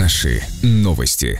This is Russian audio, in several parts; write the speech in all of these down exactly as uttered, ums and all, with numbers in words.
Наши новости.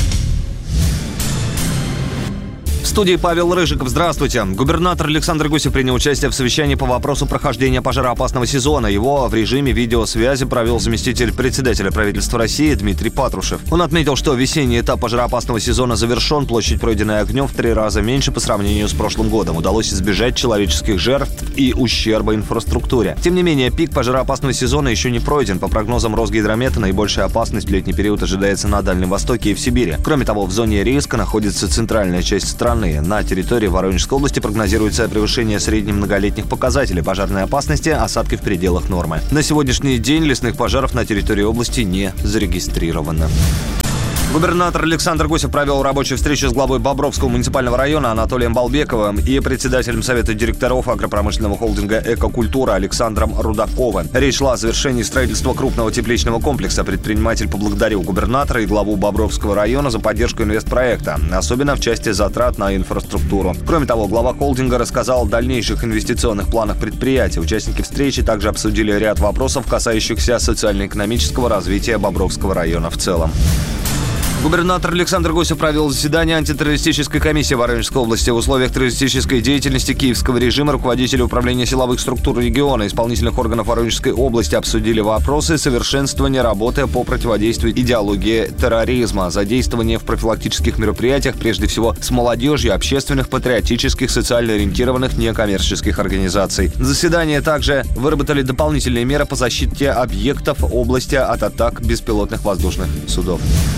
В студии Павел Рыжиков. Здравствуйте. Губернатор Александр Гусев принял участие в совещании по вопросу прохождения пожароопасного сезона. Его в режиме видеосвязи провел заместитель председателя правительства России Дмитрий Патрушев. Он отметил, что весенний этап пожароопасного сезона завершен. Площадь, пройденная огнем, в три раза меньше по сравнению с прошлым годом. Удалось избежать человеческих жертв и ущерба инфраструктуре. Тем не менее, пик пожароопасного сезона еще не пройден. По прогнозам Росгидромета, наибольшая опасность в летний период ожидается на Дальнем Востоке и в Сибири. Кроме того, в зоне риска находится центральная часть страны. На территории Воронежской области прогнозируется превышение среднемноголетних показателей пожарной опасности, осадки в пределах нормы. На сегодняшний день лесных пожаров на территории области не зарегистрировано. Губернатор Александр Гусев провел рабочую встречу с главой Бобровского муниципального района Анатолием Балбековым и председателем Совета директоров агропромышленного холдинга «Экокультура» Александром Рудаковым. Речь шла о завершении строительства крупного тепличного комплекса. Предприниматель поблагодарил губернатора и главу Бобровского района за поддержку инвестпроекта, особенно в части затрат на инфраструктуру. Кроме того, глава холдинга рассказал о дальнейших инвестиционных планах предприятия. Участники встречи также обсудили ряд вопросов, касающихся социально-экономического развития Бобровского района в целом. Губернатор Александр Гусев провел заседание антитеррористической комиссии Воронежской области. В условиях террористической деятельности киевского режима руководители управления силовых структур региона, исполнительных органов Воронежской области обсудили вопросы совершенствования работы по противодействию идеологии терроризма, задействование в профилактических мероприятиях, прежде всего с молодежью, общественных, патриотических, социально ориентированных некоммерческих организаций. Заседание также выработали дополнительные меры по защите объектов области от атак беспилотных воздушных судов.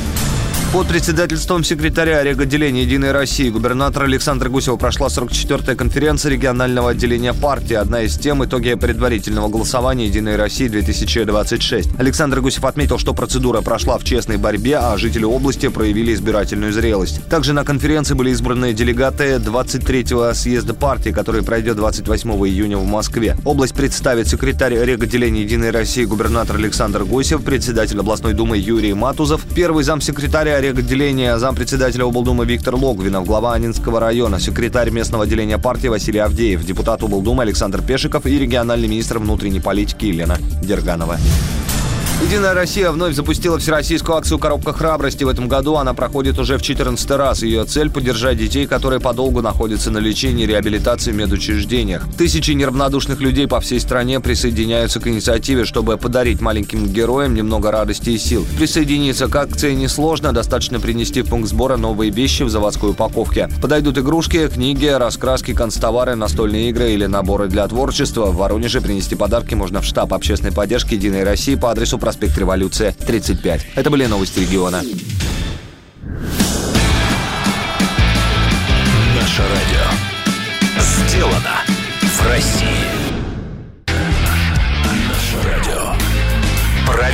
Под председательством секретаря реготделения «Единой России» губернатора Александра Гусева прошла сорок четвёртая конференция регионального отделения партии. Одна из тем – итоги предварительного голосования «Единой России-две тысячи двадцать шесть». Александр Гусев отметил, что процедура прошла в честной борьбе, а жители области проявили избирательную зрелость. Также на конференции были избраны делегаты двадцать третьего съезда партии, который пройдет двадцать восьмого июня в Москве. Область представит секретарь реготделения «Единой России» губернатор Александр Гусев, председатель областной думы Юрий Матузов, первый замсекретаря реготделения зампредседателя облдумы Виктор Логвинов, глава Аннинского района, секретарь местного отделения партии Василий Авдеев, депутат облдумы Александр Пешиков и региональный министр внутренней политики Елена Дерганова. «Единая Россия» вновь запустила всероссийскую акцию «Коробка храбрости». В этом году она проходит уже в четырнадцатый раз. Ее цель – поддержать детей, которые подолгу находятся на лечении и реабилитации в медучреждениях. Тысячи неравнодушных людей по всей стране присоединяются к инициативе, чтобы подарить маленьким героям немного радости и сил. Присоединиться к акции несложно, достаточно принести в пункт сбора новые вещи в заводской упаковке. Подойдут игрушки, книги, раскраски, канцтовары, настольные игры или наборы для творчества. В Воронеже принести подарки можно в штаб общественной поддержки «Единой России» по адресу проспект Революция, тридцать пять. Это были новости региона. Наше радио сделано